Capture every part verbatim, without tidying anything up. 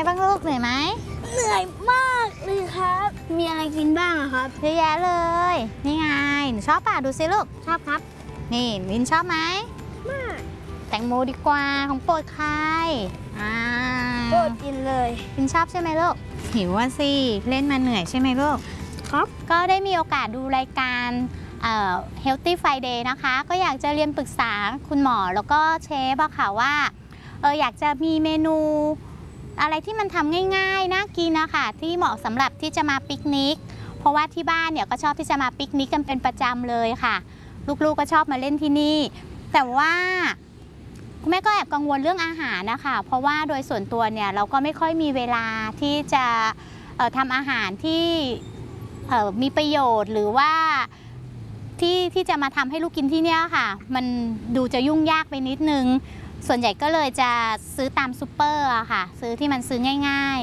บ้างลูกเหนื่อยไหมเหนื่อยมากเลยครับมีอะไรกินบ้างครับเยอะแยะเลยนี่ไงหนูชอบป่ะดูสิลูกชอบครับนี่วินชอบไหมมากแตงโมดีกว่าของโปรดใครอ่าโปรดกินเลยวินชอบใช่ไหมลูกหิวว่าสิเล่นมาเหนื่อยใช่ไหมลูกครับก็ได้มีโอกาสดูรายการเอ่อ Healthy Friday นะคะก็อยากจะเรียนปรึกษาคุณหมอแล้วก็เชฟอะค่ะว่าเอออยากจะมีเมนูอะไรที่มันทำง่ายๆน่ากินนะคะที่เหมาะสำหรับที่จะมาปิกนิกเพราะว่าที่บ้านเนี่ยก็ชอบที่จะมาปิกนิกกันเป็นประจำเลยค่ะลูกๆก็ชอบมาเล่นที่นี่แต่ว่าคุณแม่ก็แอบกังวลเรื่องอาหารนะคะเพราะว่าโดยส่วนตัวเนี่ยเราก็ไม่ค่อยมีเวลาที่จะทำอาหารที่มีประโยชน์หรือว่าที่ที่จะมาทำให้ลูกกินที่นี่ค่ะมันดูจะยุ่งยากไปนิดนึงส่วนใหญ่ก็เลยจะซื้อตามซูเปอร์อะค่ะซื้อที่มันซื้อง่าย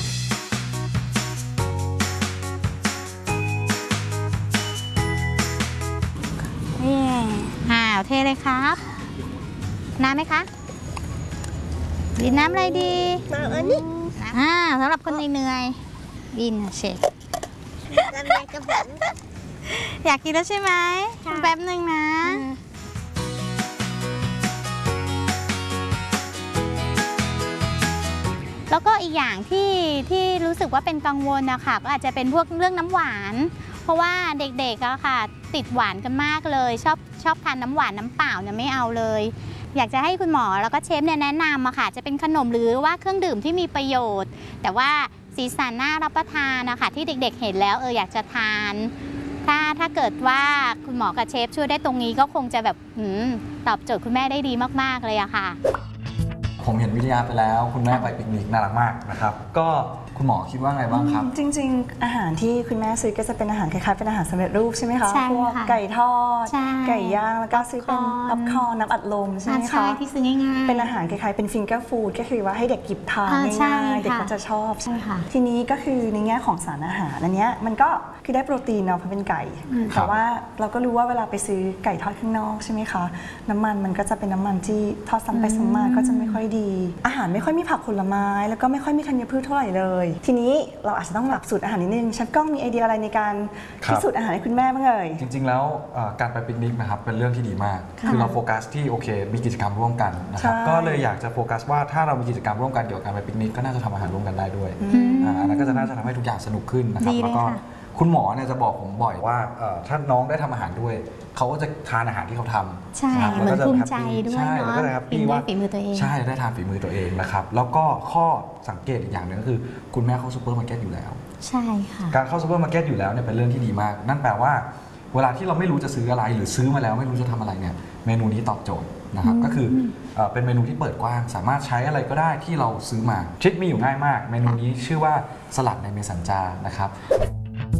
ๆนี่อ้าวเทเลยครับน้ำไหมคะดินน้ำอะไรดีน้ำอันนี้อ่าสำหรับคนเหนื่อยๆบินเชคน้ำแดงกระป๋องอยากกินแล้วใช่ไหมแป๊บหนึ่งนะแล้วก็อีกอย่างที่ที่รู้สึกว่าเป็นกังวลนะคะก็อาจจะเป็นพวกเรื่องน้ำหวานเพราะว่าเด็กๆอะค่ะติดหวานกันมากเลยชอบชอบทานน้ำหวานน้ำเปล่าเนี่ยไม่เอาเลยอยากจะให้คุณหมอแล้วก็เชฟเนี่ยแนะนำอะค่ะจะเป็นขนมหรือว่าเครื่องดื่มที่มีประโยชน์แต่ว่าสีสันน่ารับประทานนะคะที่เด็กๆเห็นแล้วเอออยากจะทานถ้าถ้าเกิดว่าคุณหมอกับเชฟช่วยได้ตรงนี้ก็คงจะแบบตอบโจทย์คุณแม่ได้ดีมากๆเลยอะค่ะผมเห็นวิทยาไปแล้วคุณแม่ไปปิกนิกน่ารักมากนะครับก็คุณหมอคิดว่าไงบ้างครับจริงๆอาหารที่คุณแม่ซื้อก็จะเป็นอาหารคล้ายๆเป็นอาหารสำเร็จรูปใช่ไหมคะใช่พวกไก่ทอดไก่ย่างแล้วก็ซื้อเป็นป๊อปคอร์นน้ำอัดลมใช่ไหมคะใช่ที่ซื้อง่ายๆเป็นอาหารคล้ายๆเป็นฟิงเกอร์ฟู้ดก็คือว่าให้เด็กหยิบทานง่ายๆเด็กก็จะชอบใช่ค่ะทีนี้ก็คือในแง่ของสารอาหารอันนี้มันก็คือได้โปรตีนเนาะเพราะเป็นไก่แต่ว่าเราก็รู้ว่าเวลาไปซื้อไก่ทอดข้างนอกใช่ไหมคะน้ำมันมันก็จะเป็นน้ำมันที่ทอดซ้ำไปซ้ำมาก็จะไม่ค่อยดีอาหารไม่ค่อยมีผักผลไม้แล้วก็ไม่ค่อยมีธัญพืชเท่าไหร่เลยทีนี้เราอาจจะต้องปรับสูตรอาหารนิดนึงชัดกล้องมีไอเดียอะไรในการพิสูจน์อาหารให้คุณแม่บ้างเอ่ยจริงๆแล้วการไปปิกนิกนะครับเป็นเรื่องที่ดีมากคือเราโฟกัสที่โอเคมีกิจกรรมร่วมกันนะครับก็เลยอยากจะโฟกัสว่าถ้าเรามีกิจกรรมร่วมกันเกี่ยวกับการไปปิกนิกก็น่าจะทำอาหารร่วมกันได้ด้วยอันนั้นก็จะน่าจะทำให้ทุกอย่างสนุกขึ้นนะครับแล้วก็คุณหมอเนี่ยจะบอกผมบ่อยว่าถ้าน้องได้ทำอาหารด้วยเขาก็จะทานอาหารที่เขาทำใช่เหมือนภูมิใจด้วยเนาะกินได้ฝีมือตัวเองใช่ได้ทานฝีมือตัวเองนะครับแล้วก็ข้อสังเกตอีกอย่างหนึ่งก็คือคุณแม่เข้าซูเปอร์มาร์เก็ตอยู่แล้วใช่ค่ะการเข้าซูเปอร์มาร์เก็ตอยู่แล้วเนี่ยเป็นเรื่องที่ดีมากนั่นแปลว่าเวลาที่เราไม่รู้จะซื้ออะไรหรือซื้อมาแล้วไม่รู้จะทำอะไรเนี่ยเมนูนี้ตอบโจทย์นะครับก็คือเป็นเมนูที่เปิดกว้างสามารถใช้อะไรก็ได้ที่เราซื้อมาทริคมีอยู่ง่ายมากเมนูนี้ชื่อว่าสลัดในเมสันจานะครับ